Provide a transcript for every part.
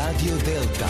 Radio Delta.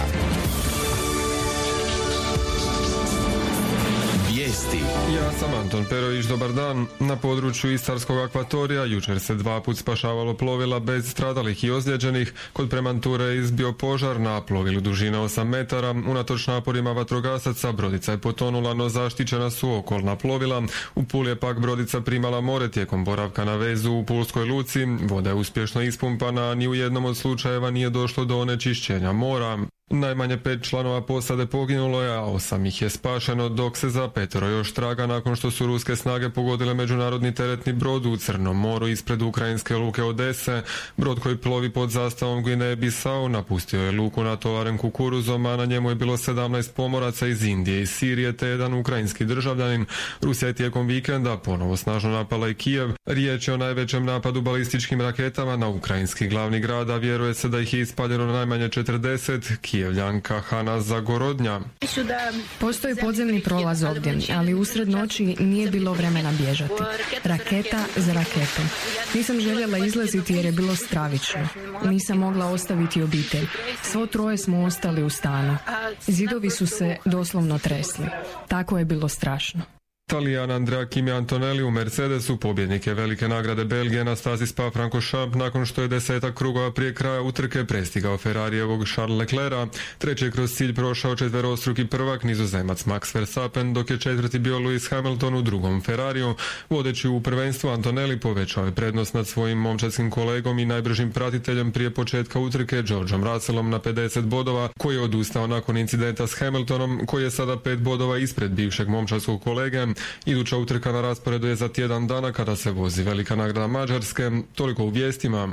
Vijesti. Ja sam Anton Perović, dobar dan. Na području Istarskog akvatorija jučer se 2 puta spašavalo plovila bez stradalih i ozlijeđenih. Kod Premanture je izbio požar na plovilu dužine 8 metara. Unatoč naporima vatrogasaca brodica je potonula, no zaštićena su okolna plovila. U Puli je pak brodica primala more tijekom boravka na vezu u Pulskoj luci. Voda je uspješno ispumpana, a ni u jednom od slučajeva nije došlo do onečišćenja mora. Najmanje 5 članova posade poginulo je, a 8 ih je spašeno, dok se za 5 još traga nakon što su ruske snage pogodile međunarodni teretni brod u Crnom moru ispred ukrajinske luke Odese. Brod koji plovi pod zastavom Gvineje-Bisau napustio je luku natovaren kukuruzom, a na njemu je bilo 17 pomoraca iz Indije i Sirije te jedan ukrajinski državljanin. Rusija je tijekom vikenda ponovo snažno napala i Kijev. Riječ je o najvećem napadu balističkim raketama na ukrajinski glavni grad, a vjeruje se da ih je ispaljeno najmanje 40. Kijevljanka Hana Zagorodnja. Postoji podzemni prolaz ovdje, ali usred noći nije bilo vremena bježati. Raketa za raketom. Nisam željela izlaziti jer je bilo stravično. Nisam mogla ostaviti obitelj. Svo troje smo ostali u stanu. Zidovi su se doslovno tresli. Tako je bilo strašno. Talijan Andrea Kimi Antonelli u Mercedesu, pobjednike velike nagrade Belgije na stazi Spa-Francorchamps, nakon što je 10 krugova prije kraja utrke prestigao Ferrarijevog Charles Leclerca. Treći je kroz cilj prošao četverostruki prvak Nizozemac Max Verstappen, dok je četvrti bio Lewis Hamilton u drugom Ferrariju. Vodeći u prvenstvu, Antonelli povećao je prednost nad svojim momčadskim kolegom i najbržim pratiteljem prije početka utrke Georgeom Russellom na 50 bodova, koji je odustao nakon incidenta s Hamiltonom, koji je sada 5 bodova ispred bivšeg momčadskog kolege. Iduća utrka na rasporedu je za tjedan dana kada se vozi velika nagrada Mađarske. Toliko u vijestima.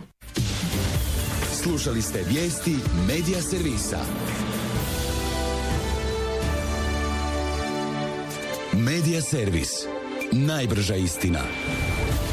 Slušali ste vijesti Medija servisa. Medija servis. Najbrža istina.